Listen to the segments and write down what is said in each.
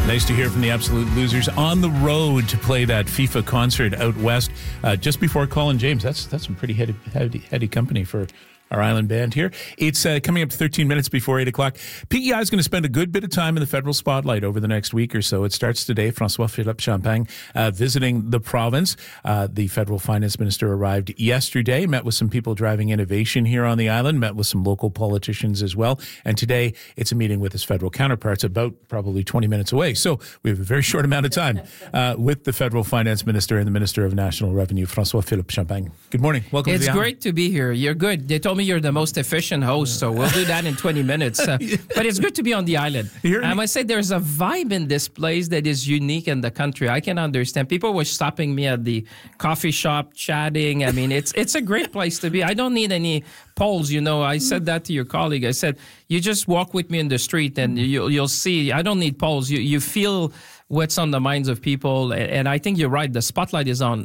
Nice to hear from the Absolute Losers on the road to play that FIFA concert out west just before Colin James. That's some pretty heady company for our island band here. It's coming up 13 minutes before 8 o'clock. PEI is going to spend a good bit of time in the federal spotlight over the next week or so. It starts today. François-Philippe Champagne visiting the province. The federal finance minister arrived yesterday, met with some people driving innovation here on the island, met with some local politicians as well. And today it's a meeting with his federal counterparts about probably 20 minutes away. So we have a very short amount of time with the federal finance minister and the Minister of National Revenue, François-Philippe Champagne. Good morning. Welcome to the island. It's great to be here. You're good. They told me you're the most efficient host, so we'll do that in 20 minutes. But it's good to be on the island. I must say there's a vibe in this place that is unique in the country. I can understand. People were stopping me at the coffee shop, chatting. I mean, it's a great place to be. I don't need any polls, you know. I said that to your colleague. I said, you just walk with me in the street and you'll see. I don't need polls. You feel what's on the minds of people, and I think you're right. The spotlight is on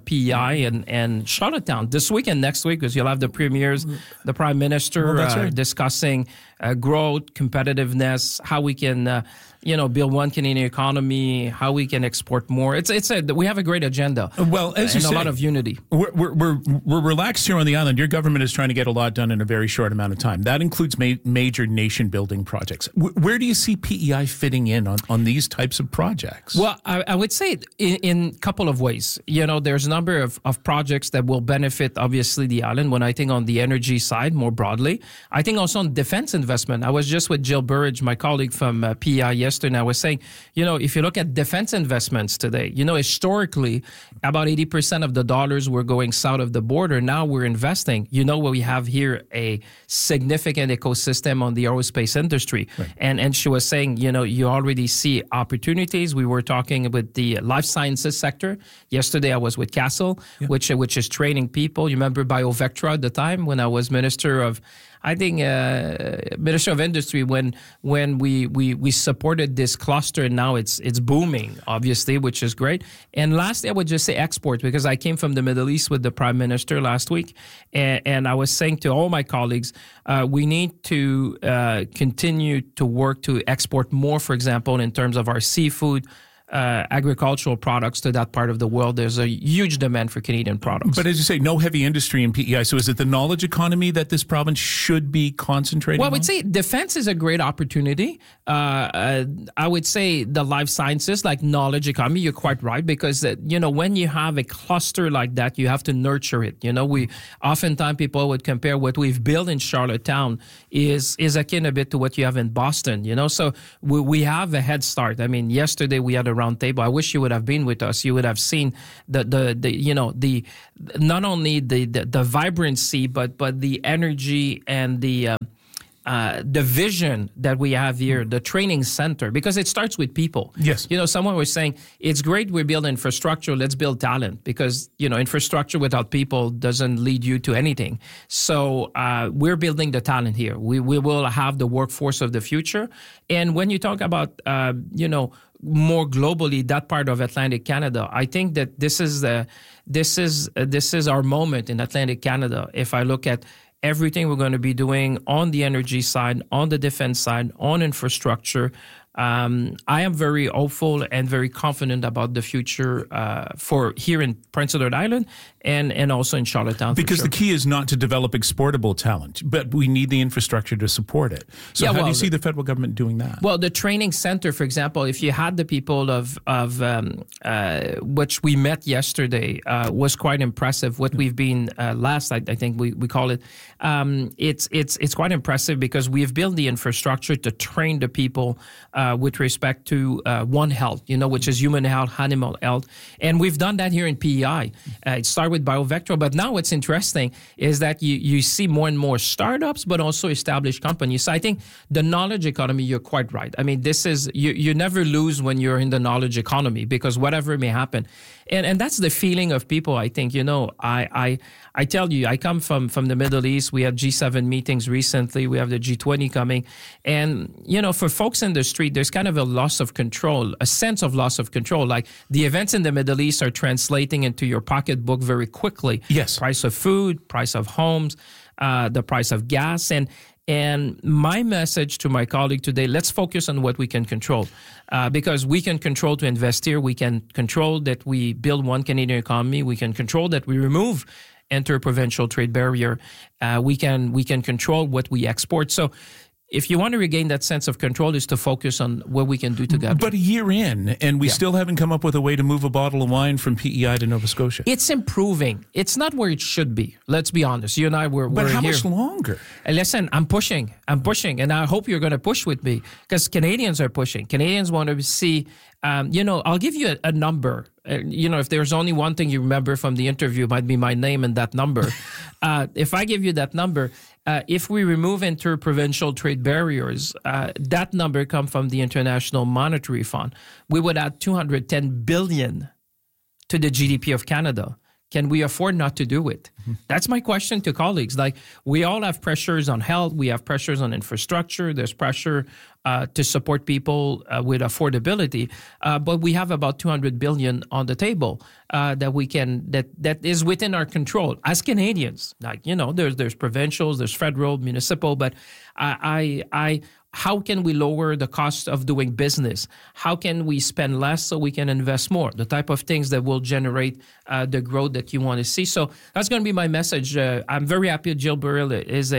PEI and Charlottetown this week and next week, because you'll have the premiers, the Prime Minister discussing growth, competitiveness, how we can build one Canadian economy, how we can export more. We have a great agenda. Well, as you say, a lot of unity. We're relaxed here on the island. Your government is trying to get a lot done in a very short amount of time. That includes major nation building projects. Where do you see PEI fitting in on these types of projects? Well, I would say in a couple of ways. You know, there's a number of projects that will benefit, obviously, the island. When I think on the energy side more broadly, I think also on defense investment. I was just with Jill Burridge, my colleague from PEI yesterday, and I was saying, if you look at defense investments today, historically, about 80% of the dollars were going south of the border. Now we're investing. We have here a significant ecosystem on the aerospace industry. Right. And she was saying, you already see opportunities. We were talking with the life sciences sector. Yesterday, I was with Castle, which is training people. You remember BioVectra at the time when I was Minister of Industry when we supported this cluster, and now it's booming, obviously, which is great. And lastly, I would just say export, because I came from the Middle East with the Prime Minister last week, and I was saying to all my colleagues, we need to continue to work to export more, for example, in terms of our seafood, agricultural products to that part of the world. There's a huge demand for Canadian products. But as you say, no heavy industry in PEI. So is it the knowledge economy that this province should be concentrating on? Well, I would say defense is a great opportunity. I would say the life sciences, like knowledge economy, you're quite right, because, when you have a cluster like that, you have to nurture it. Oftentimes people would compare what we've built in Charlottetown is akin a bit to what you have in Boston, So we have a head start. I mean, yesterday we had a round table. I wish you would have been with us. You would have seen the not only the vibrancy, but the energy and the vision that we have here, the training center, because it starts with people. Yes. Someone was saying, it's great we build infrastructure, let's build talent, because, infrastructure without people doesn't lead you to anything. So we're building the talent here. We will have the workforce of the future. And when you talk about, more globally, that part of Atlantic Canada, I think that this is our moment in Atlantic Canada. If I look at everything we're going to be doing on the energy side, on the defense side, on infrastructure, I am very hopeful and very confident about the future for here in Prince Edward Island and also in Charlottetown. Because the key is not to develop exportable talent, but we need the infrastructure to support it. So how do you see the federal government doing that? Well, the training center, for example, if you had the people of which we met yesterday, was quite impressive. What we've been I think we call it. It's quite impressive because we've built the infrastructure to train the people with respect to One Health, which is human health, animal health. And we've done that here in PEI. It started with BioVectra, but now what's interesting is that you see more and more startups, but also established companies. So I think the knowledge economy, you're quite right. I mean, this is, you never lose when you're in the knowledge economy, because whatever may happen. And that's the feeling of people, I think. I tell you, I come from the Middle East. We had G7 meetings recently. We have the G20 coming. And, for folks in the street, there's kind of a loss of control, a sense of loss of control. Like the events in the Middle East are translating into your pocketbook very quickly. Yes. Price of food, price of homes, the price of gas. And my message to my colleague today, let's focus on what we can control. Because we can control to invest here. We can control that we build one Canadian economy. We can control that we remove interprovincial trade barrier. We can control what we export. So if you want to regain that sense of control, is to focus on what we can do together. But a year in, and we still haven't come up with a way to move a bottle of wine from PEI to Nova Scotia. It's improving. It's not where it should be. Let's be honest. You and I we're But how here. much longer? Listen, I'm pushing, and I hope you're going to push with me because Canadians are pushing. Canadians want to see, I'll give you a number. If there's only one thing you remember from the interview, it might be my name and that number. If I give you that number, if we remove interprovincial trade barriers, that number comes from the International Monetary Fund. We would add $210 billion to the GDP of Canada. Can we afford not to do it? Mm-hmm. That's my question to colleagues. Like, we all have pressures on health. We have pressures on infrastructure. There's pressure to support people with affordability. But we have about $200 billion on the table that is within our control as Canadians. There's provincials, there's federal, municipal, but how can we lower the cost of doing business? How can we spend less so we can invest more? The type of things that will generate the growth that you want to see. So that's going to be my message. I'm very happy Jill Burrill is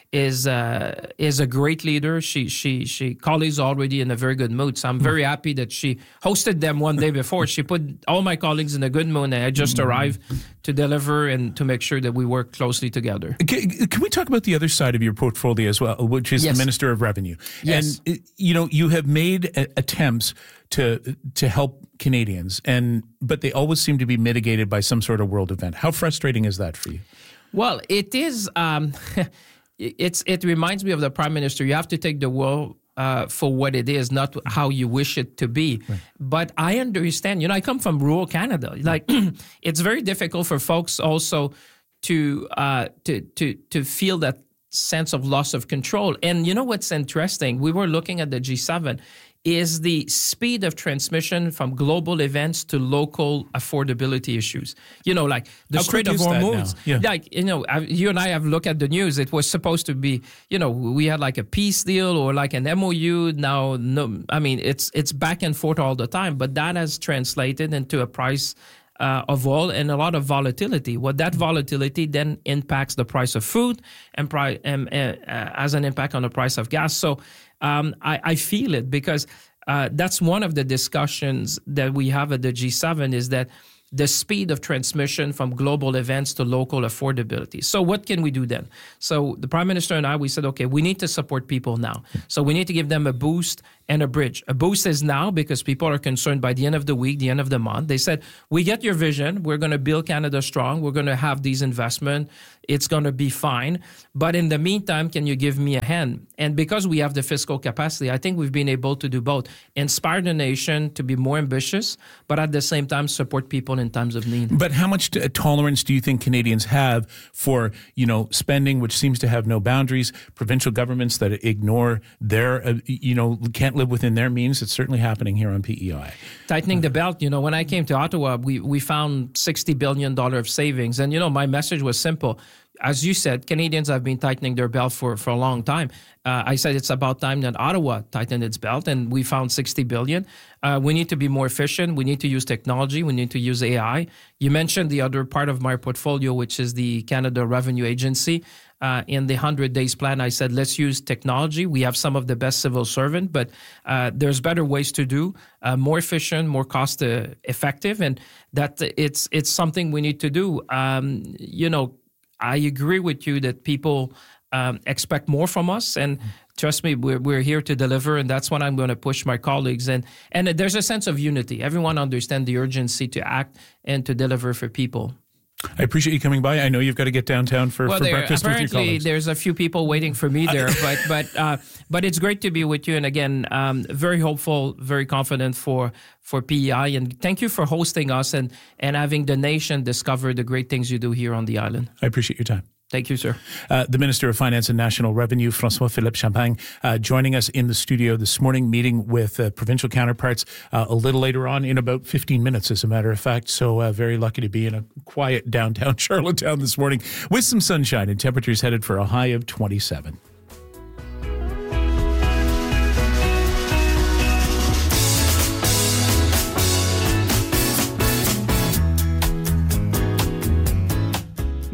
a great leader. She colleagues are already in a very good mood. So I'm very happy that she hosted them one day before. She put all my colleagues in a good mood, and I just arrived to deliver and to make sure that we work closely together. Can we talk about the other side of your portfolio as well, which is the Minister of Revenue? Yes. And, you have made attempts to help Canadians, but they always seem to be mitigated by some sort of world event. How frustrating is that for you? Well, it is. It reminds me of the Prime Minister. You have to take the world for what it is, not how you wish it to be. Right. But I understand. I come from rural Canada. Like, it's very difficult for folks also to feel that sense of loss of control. And what's interesting? We were looking at the G7. Is the speed of transmission from global events to local affordability issues. Like the Strait of Hormuz. Yeah. Like, you and I have looked at the news. It was supposed to be, we had like a peace deal or like an MOU. Now, no, I mean, it's back and forth all the time, but that has translated into a price of oil and a lot of volatility. What that volatility then impacts the price of food and has an impact on the price of gas. So I feel it because that's one of the discussions that we have at the G7 is that the speed of transmission from global events to local affordability. So what can we do then? So the Prime Minister and I, we said, okay, we need to support people now. So we need to give them a boost and a bridge. A boost is now because people are concerned by the end of the week, the end of the month. They said, we get your vision. We're going to build Canada strong. We're going to have these investments. It's going to be fine. But in the meantime, can you give me a hand? And because we have the fiscal capacity, I think we've been able to do both. Inspire the nation to be more ambitious, but at the same time, support people in times of need. But how much tolerance do you think Canadians have for, spending, which seems to have no boundaries, provincial governments that ignore their, can't live within their means? It's certainly happening here on PEI. Tightening the belt. When I came to Ottawa, we found $60 billion of savings. And, my message was simple. As you said, Canadians have been tightening their belt for a long time. I said it's about time that Ottawa tightened its belt, and we found $60 billion. We need to be more efficient. We need to use technology. We need to use AI. You mentioned the other part of my portfolio, which is the Canada Revenue Agency. In the 100 Days Plan, I said, let's use technology. We have some of the best civil servants, but there's better ways to do, more efficient, more cost effective, and that it's something we need to do. I agree with you that people expect more from us, and trust me, we're here to deliver, and that's what I'm going to push my colleagues. And there's a sense of unity. Everyone understands the urgency to act and to deliver for people. I appreciate you coming by. I know you've got to get downtown for breakfast with your colleagues. Apparently, there's a few people waiting for me there, but it's great to be with you. And again, very hopeful, very confident for PEI. And thank you for hosting us and having the nation discover the great things you do here on the island. I appreciate your time. Thank you, sir. The Minister of Finance and National Revenue, François-Philippe Champagne, joining us in the studio this morning, meeting with provincial counterparts a little later on in about 15 minutes, as a matter of fact. So very lucky to be in a quiet downtown Charlottetown this morning with some sunshine and temperatures headed for a high of 27.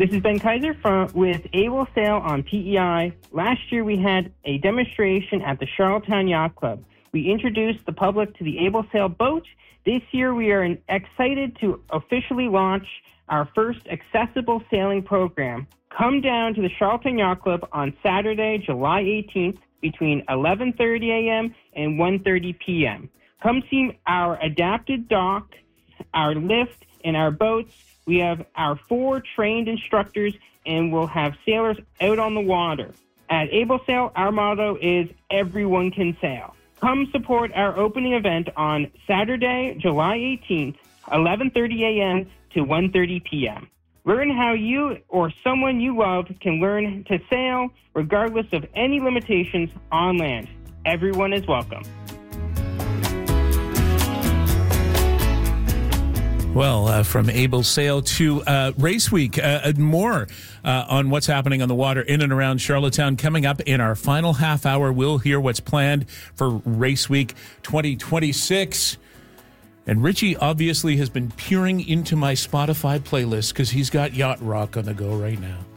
This is Ben Kaiser with Able Sail on PEI. Last year we had a demonstration at the Charlottetown Yacht Club. We introduced the public to the Able Sail boat. This year we are excited to officially launch our first accessible sailing program. Come down to the Charlottetown Yacht Club on Saturday, July 18th between 11:30 a.m. and 1:30 p.m. Come see our adapted dock, our lift, and our boats. We have our 4 trained instructors, and we'll have sailors out on the water. At Able Sail, our motto is everyone can sail. Come support our opening event on Saturday, July 18th, 11:30 a.m. to 1:30 p.m. Learn how you or someone you love can learn to sail regardless of any limitations on land. Everyone is welcome. Well, from Able Sail to Race Week, more on what's happening on the water in and around Charlottetown. Coming up in our final half hour, we'll hear what's planned for Race Week 2026. And Richie obviously has been peering into my Spotify playlist because he's got Yacht Rock on the go right now.